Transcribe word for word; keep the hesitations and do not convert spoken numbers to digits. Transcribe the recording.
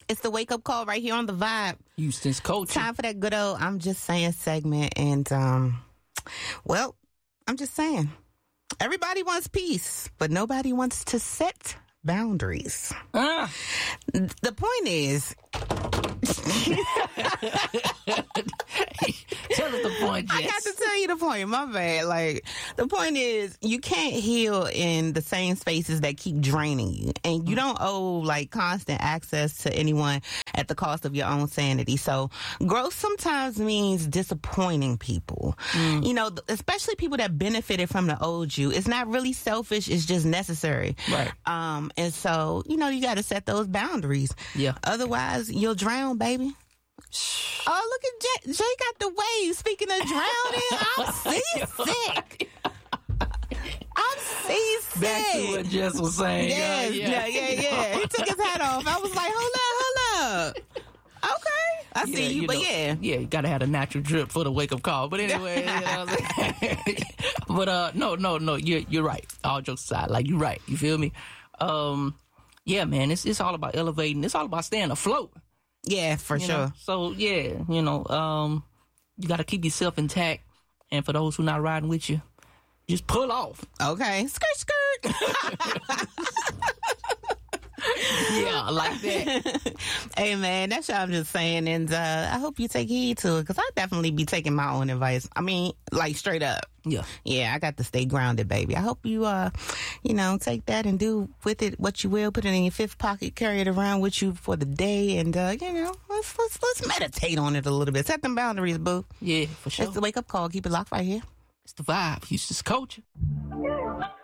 It's the wake up call right here on the Vibe. Houston's culture. Time for that good old I'm just saying segment. And, um, well, I'm just saying, everybody wants peace, but nobody wants to set boundaries. Ah. The point is, tell us the point, Jess. I got to tell you the point. My bad. Like, the point is, you can't heal in the same spaces that keep draining you, and you don't owe like constant access to anyone at the cost of your own sanity. So, growth sometimes means disappointing people. Mm. You know, especially people that benefited from the old you. It's not really selfish. It's just necessary. Right. Um. And so, you know, you got to set those boundaries. Yeah. Otherwise, you'll drown, baby. Oh, look at Jay. Jay got the wave. Speaking of drowning, I'm seasick. I'm seasick. Back to what Jess was saying. Yes, uh, yeah. yeah, yeah, yeah. He took his hat off. I was like, hold up, hold up. Okay. I see yeah, you, you but know, yeah. Yeah, you gotta have a natural drip for the wake up call. But anyway, you know what I'm saying? But uh no, no, no, you're you're right. All jokes aside, like you're right. You feel me? Um yeah, man, it's it's all about elevating. It's all about staying afloat. Yeah, for you sure. Know? So yeah, you know, um, you got to keep yourself intact. And for those who not riding with you, just pull off. Okay, skirt, skirt. Yeah, like that. Hey man, that's what I'm just saying, and uh, I hope you take heed to it, because I definitely be taking my own advice. I mean, like straight up. Yeah, yeah. I got to stay grounded, baby. I hope you, uh, you know, take that and do with it what you will. Put it in your fifth pocket, carry it around with you for the day, and uh, you know, let's let's let's meditate on it a little bit. Set them boundaries, boo. Yeah, for sure. It's the wake up call. Keep it locked right here. It's the Vibe. Houston's culture.